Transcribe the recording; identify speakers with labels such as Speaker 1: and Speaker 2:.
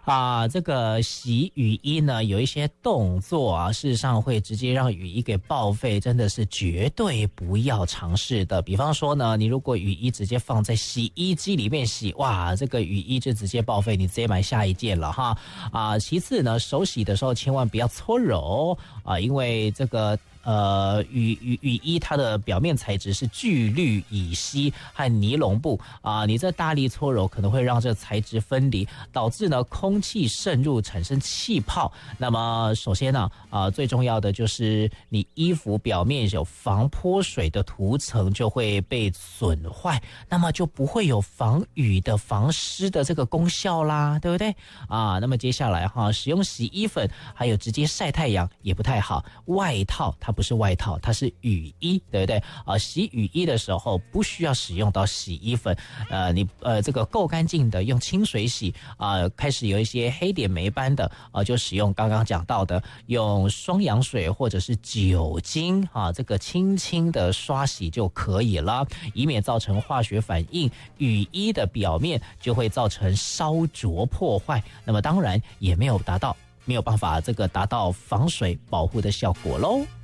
Speaker 1: 这个洗雨衣呢，有一些动作啊，事实上会直接让雨衣给报废，真的是绝对不要尝试的。比方说呢，你如果雨衣直接放在洗衣机里面洗，哇，这个雨衣就直接报废，你直接买下一件了哈。其次呢，手洗的时候千万不要搓揉因为这个雨衣它的表面材质是聚氯乙烯和尼龙布你这大力搓揉可能会让这材质分离，导致呢空气渗入产生气泡。那么首先呢最重要的就是你衣服表面有防泼水的涂层就会被损坏，那么就不会有防雨的防湿的这个功效啦，对不对那么接下来使用洗衣粉还有直接晒太阳也不太好，外套它不是外套，它是雨衣，对不对洗雨衣的时候不需要使用到洗衣粉，你这个够干净的用清水洗开始有一些黑点霉斑的就使用刚刚讲到的用双氧水或者是酒精这个轻轻的刷洗就可以了，以免造成化学反应，雨衣的表面就会造成烧灼破坏，那么当然也没有办法这个达到防水保护的效果咯。